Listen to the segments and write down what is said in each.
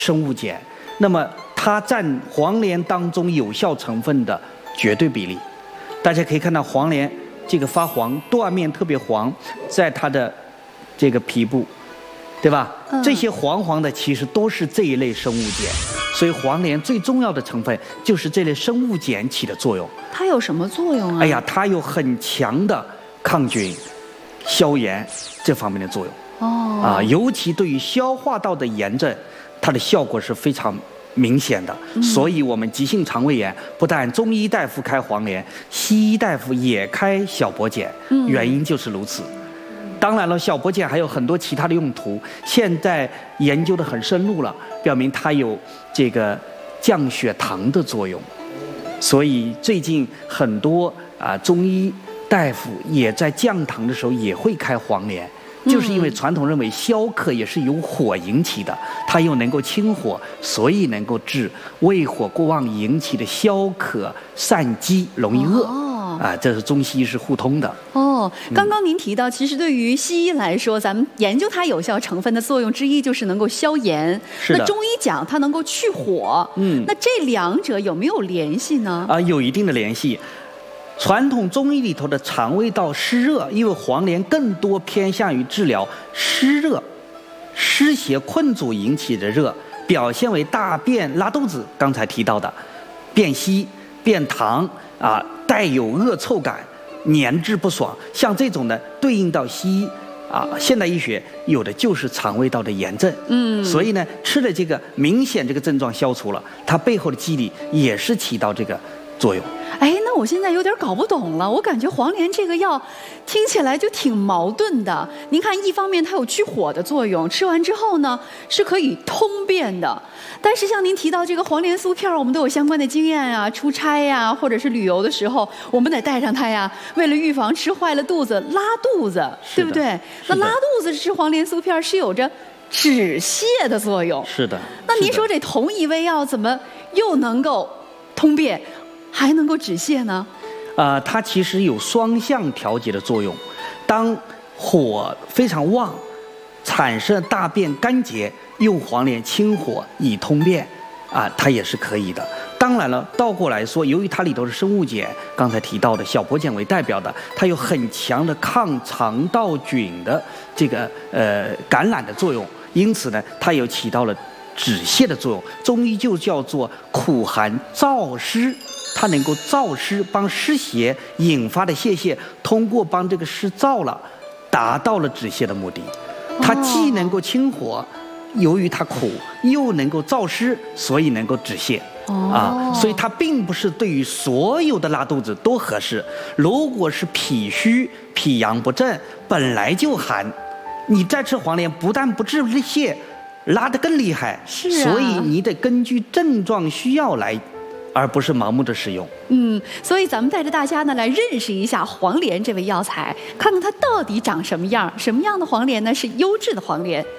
生物碱，那么它占黄连当中有效成分的绝对比例。大家可以看到黄连这个发黄，断面特别黄，在它的这个皮部，对吧？这些黄黄的其实都是这一类生物碱，所以黄连最重要的成分就是这类生物碱起的作用。 它有什么作用啊？ 哎呀，它有很强的抗菌、消炎这方面的作用。尤其对于消化道的炎症，它的效果是非常明显的。所以我们急性肠胃炎不但中医大夫开黄连，西医大夫也开小柏碱，原因就是如此。当然了，小柏碱还有很多其他的用途，现在研究的很深入了，表明它有这个降血糖的作用。所以最近很多中医大夫也在降糖的时候也会开黄连。就是因为传统认为消渴也是由火引起的，它又能够清火，所以能够治胃火过旺引起的消渴、散饥、容易饿。这是中西医是互通的。 刚刚您提到，其实对于西医来说，咱们研究它有效成分的作用之一就是能够消炎。那中医讲它能够去火。那这两者有没有联系呢？ 有一定的联系。传统中医里头的肠胃道湿热，因为黄连更多偏向于治疗湿热、湿邪困阻引起的热，表现为大便拉肚子，刚才提到的便稀、便溏带有恶臭感、粘滞不爽，像这种呢，对应到西医现代医学有的就是肠胃道的炎症。所以呢，吃了这个明显这个症状消除了，它背后的机理也是起到这个作用。 那我现在有点搞不懂了，我感觉黄连这个药听起来就挺矛盾的。您看，一方面它有去火的作用，吃完之后呢是可以通便的，但是像您提到这个黄连酥片，我们都有相关的经验啊，出差呀或者是旅游的时候，我们得带上它呀，为了预防吃坏了肚子拉肚子，对不对？那拉肚子吃黄连酥片是有着止泻的作用。 是的。 那您说这同一味药怎么又能够通便还能够止泻呢？ 它其实有双向调节的作用。当火非常旺，产生大便干结，用黄连清火以通便，它也是可以的。当然了，倒过来说，由于它里头是生物碱，刚才提到的小柏碱为代表的，它有很强的抗肠道菌的这个感染的作用，因此呢，它有起到了止泻的作用。中医就叫做苦寒燥湿。它能够燥湿，帮湿邪引发的泄泻，通过帮这个湿燥了，达到了止泻的目的。它既能够清火，由于它苦，又能够燥湿，所以能够止泻。所以它并不是对于所有的拉肚子都合适。如果是脾虚、脾阳不正，本来就寒，你再吃黄连，不但不治泻，拉得更厉害。所以你得根据症状需要来，而不是盲目的使用。 所以咱们带着大家呢来认识一下黄连这味药材，看看它到底长什么样，什么样的黄连呢是优质的黄连。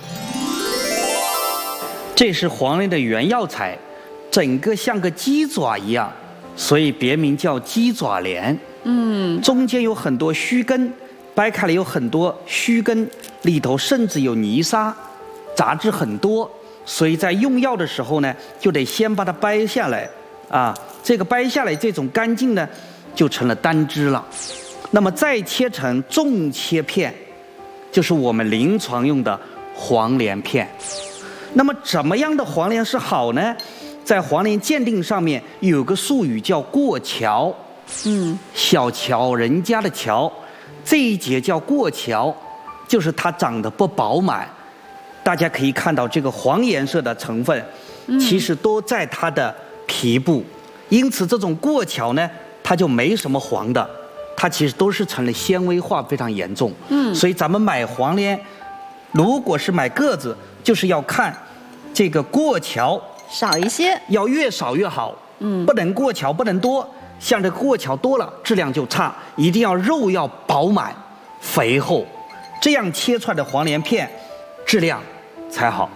这是黄连的原药材，整个像个鸡爪一样，所以别名叫鸡爪莲。中间有很多须根，掰开了有很多须根，里头甚至有泥沙，杂质很多，所以在用药的时候呢，就得先把它掰下来。这个掰下来这种干净呢，就成了单支了。那么再切成纵切片，就是我们临床用的黄连片。那么怎么样的黄连是好呢？在黄连鉴定上面有个术语叫过桥。小乔人家的乔，这一节叫过桥，就是它长得不饱满。大家可以看到这个黄颜色的成分，其实都在它的皮部，因此这种过桥呢，它就没什么黄的，它其实都是成了纤维化非常严重。所以咱们买黄连，如果是买个子，就是要看这个过桥少一些， 要越少越好。不能过桥，不能多，像这过桥多了，质量就差。一定要肉要饱满、肥厚，这样切出来的黄连片质量才好。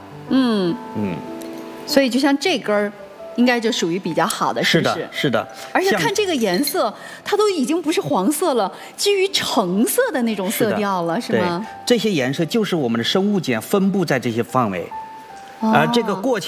所以就像这根儿，应该就属于比较好的，是不是？ 是的。 而且看这个颜色，它都已经不是黄色了，基于橙色的那种色调了，是吗？ 对，这些颜色就是我们的生物碱分布在这些范围。 这个过